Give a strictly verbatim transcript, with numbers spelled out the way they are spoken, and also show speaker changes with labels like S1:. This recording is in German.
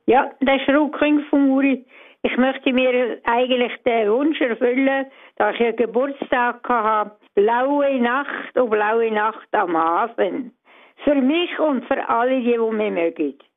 S1: Ja, das ist Rücking von Muri. Ich möchte mir eigentlich den Wunsch erfüllen, dass ich einen Geburtstag hatte. Blaue Nacht und blaue Nacht am Hafen. Für mich und für alle, die, die mich mögen.